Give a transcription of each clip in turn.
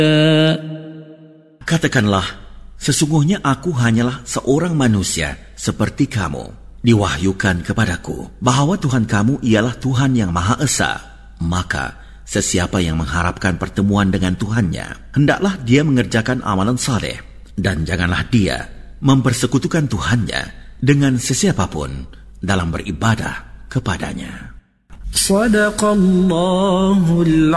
Katakanlah, sesungguhnya aku hanyalah seorang manusia seperti kamu. Diwahyukan kepadaku bahawa Tuhan kamu ialah Tuhan yang Maha Esa. Maka sesiapa yang mengharapkan pertemuan dengan Tuhannya, hendaklah dia mengerjakan amalan saleh, dan janganlah dia mempersekutukan Tuhannya dengan sesiapapun dalam beribadah kepadanya. Sadaqallahul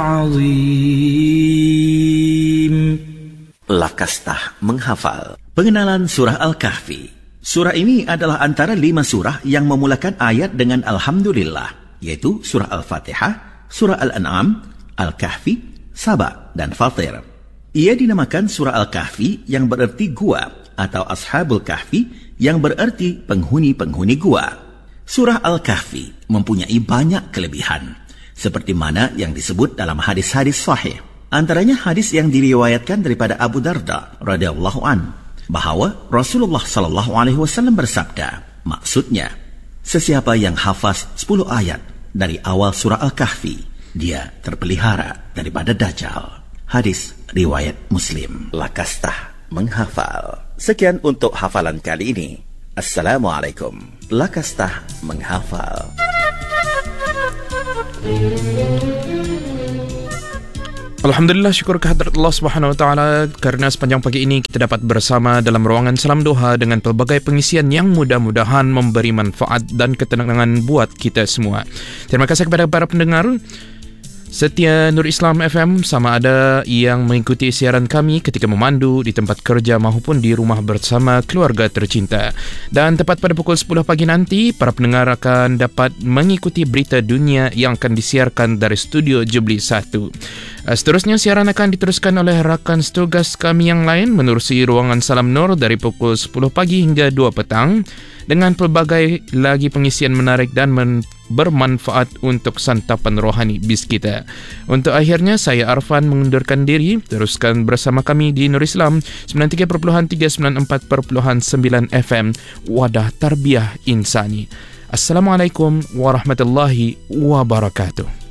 Azim. Lakastah menghafal. Pengenalan surah Al-Kahfi. Surah ini adalah antara 5 surah yang memulakan ayat dengan Alhamdulillah, yaitu surah Al-Fatihah, surah Al-An'am, Al-Kahfi, Saba, dan Fatir. Ia dinamakan surah Al-Kahfi yang bererti gua, atau Ashabul Kahfi yang bererti penghuni-penghuni gua. Surah Al-Kahfi mempunyai banyak kelebihan, seperti mana yang disebut dalam hadis-hadis sahih. Antaranya hadis yang diriwayatkan daripada Abu Darda radhiyallahu an, bahawa Rasulullah sallallahu alaihi wasallam bersabda, maksudnya, sesiapa yang hafaz 10 ayat dari awal surah Al-Kahfi, dia terpelihara daripada Dajjal. Hadis riwayat Muslim. Lakastah menghafal. Sekian untuk hafalan kali ini. Assalamualaikum. Lakastah menghafal. Alhamdulillah, syukur kehadrat Allah Subhanahu Wa Taala kerana sepanjang pagi ini kita dapat bersama dalam ruangan Salam Doha dengan pelbagai pengisian yang mudah-mudahan memberi manfaat dan ketenangan buat kita semua. Terima kasih kepada para pendengar setia Nur Islam FM, sama ada yang mengikuti siaran kami ketika memandu, di tempat kerja maupun di rumah bersama keluarga tercinta. Dan tepat pada pukul 10 pagi nanti, para pendengar akan dapat mengikuti berita dunia yang akan disiarkan dari studio Jubli 1. Seterusnya siaran akan diteruskan oleh rakan setugas kami yang lain menerusi ruangan Salam Nur dari pukul 10 pagi hingga 2 petang dengan pelbagai lagi pengisian menarik dan bermanfaat untuk santapan rohani bis kita. Untuk akhirnya, saya Arfan mengundurkan diri. Teruskan bersama kami di Nur Islam 93.394.9 FM, Wadah Tarbiyah Insani. Assalamualaikum warahmatullahi wabarakatuh.